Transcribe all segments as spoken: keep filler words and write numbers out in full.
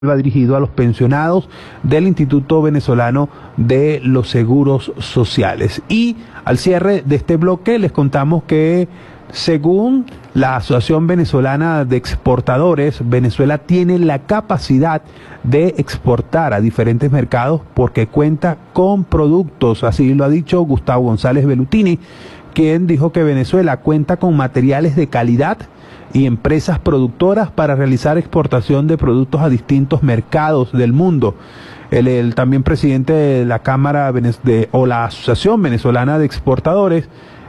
va dirigido a los pensionados del Instituto Venezolano de los Seguros Sociales. Y al cierre de este bloque les contamos que según la Asociación Venezolana de Exportadores, Venezuela tiene la capacidad de exportar a diferentes mercados porque cuenta con productos, así lo ha dicho Gustavo González Bellutini, quien dijo que Venezuela cuenta con materiales de calidad y empresas productoras para realizar exportación de productos a distintos mercados del mundo. El, el también presidente de la Cámara de, o la Asociación Venezolana de Exportadores,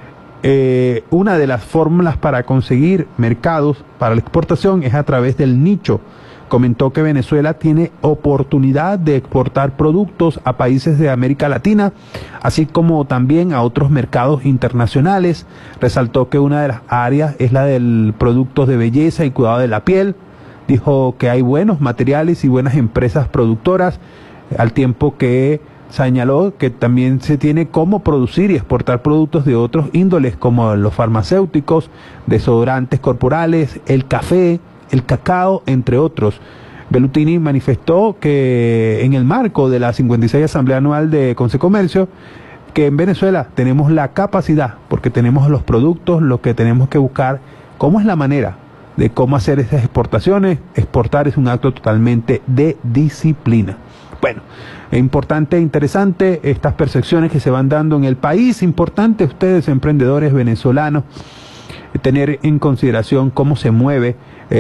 eh, una de las fórmulas para conseguir mercados para la exportación es a través del nicho. Comentó que Venezuela tiene oportunidad de exportar productos a países de América Latina, así como también a otros mercados internacionales. Resaltó que una de las áreas es la del productos de belleza y cuidado de la piel. Dijo que hay buenos materiales y buenas empresas productoras, al tiempo que señaló que también se tiene cómo producir y exportar productos de otros índoles, como los farmacéuticos, desodorantes corporales, el café, el cacao, entre otros. Bellutini manifestó que en el marco de la cincuenta y seis Asamblea Anual de Consecomercio, que en Venezuela tenemos la capacidad, porque tenemos los productos, lo que tenemos que buscar, cómo es la manera de cómo hacer esas exportaciones. Exportar es un acto totalmente de disciplina. Bueno, es importante e interesante estas percepciones que se van dando en el país. Importante ustedes, emprendedores venezolanos, tener en consideración cómo se mueve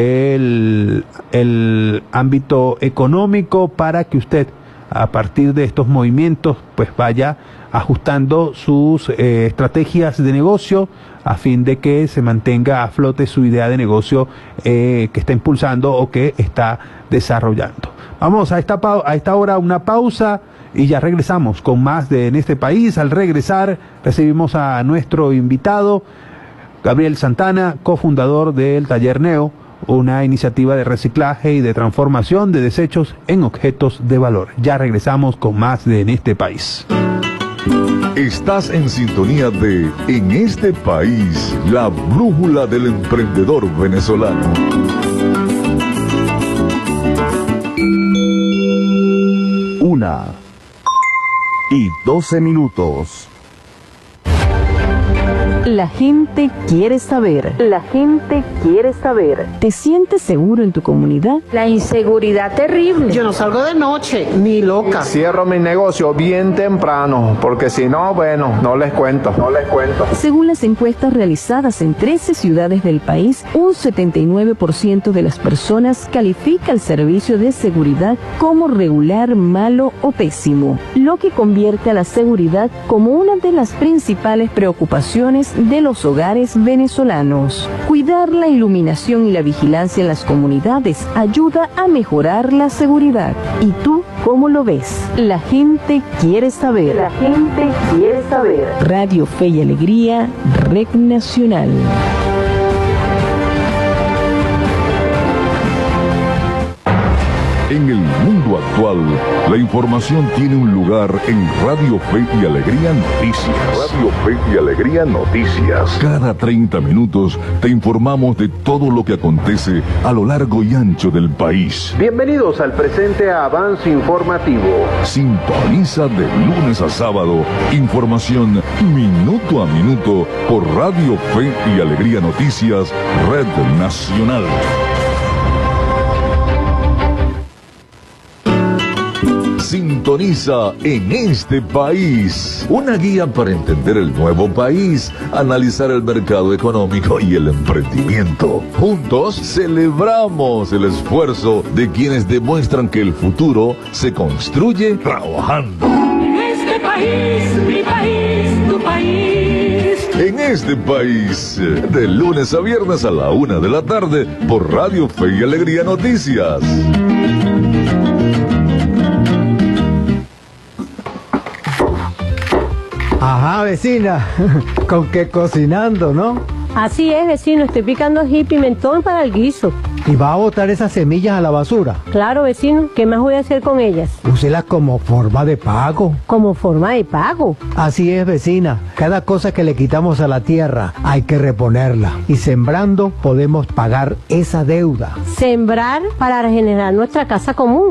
el, el ámbito económico para que usted, a partir de estos movimientos, pues vaya ajustando sus eh, estrategias de negocio a fin de que se mantenga a flote su idea de negocio eh, que está impulsando o que está desarrollando. Vamos a esta, a esta hora una pausa y ya regresamos con más de En este País. Al regresar recibimos a nuestro invitado, Gabriel Santana, cofundador del Taller Neo, una iniciativa de reciclaje y de transformación de desechos en objetos de valor. Ya regresamos con más de En este País. Estás en sintonía de En este País, la brújula del emprendedor venezolano. Una y doce minutos. La gente quiere saber. La gente quiere saber. ¿Te sientes seguro en tu comunidad? La inseguridad terrible. Yo no salgo de noche, ni loca. Cierro mi negocio bien temprano, porque si no, bueno, no les cuento, no les cuento. Según las encuestas realizadas en trece ciudades del país, un setenta y nueve por ciento de las personas califica el servicio de seguridad como regular, malo o pésimo, lo que convierte a la seguridad como una de las principales preocupaciones de los hogares venezolanos. Cuidar la iluminación y la vigilancia en las comunidades ayuda a mejorar la seguridad. ¿Y tú cómo lo ves? La gente quiere saber. La gente quiere saber. Radio Fe y Alegría, Red Nacional. En el mundo actual, la información tiene un lugar en Radio Fe y Alegría Noticias. Radio Fe y Alegría Noticias. Cada treinta minutos te informamos de todo lo que acontece a lo largo y ancho del país. Bienvenidos al presente avance informativo. Sintoniza de lunes a sábado información minuto a minuto por Radio Fe y Alegría Noticias, Red Nacional. Sintoniza En este País, una guía para entender el nuevo país, analizar el mercado económico y el emprendimiento. Juntos celebramos el esfuerzo de quienes demuestran que el futuro se construye trabajando. En este país, mi país, tu país. En este país, de lunes a viernes a la una de la tarde, por Radio Fe y Alegría Noticias. Ajá, vecina, con que cocinando, ¿no? Así es, vecino, estoy picando ají y pimentón para el guiso. ¿Y va a botar esas semillas a la basura? Claro, vecino, ¿qué más voy a hacer con ellas? Úselas como forma de pago. ¿Como forma de pago? Así es, vecina. Cada cosa que le quitamos a la tierra hay que reponerla. Y sembrando podemos pagar esa deuda. Sembrar para regenerar nuestra casa común.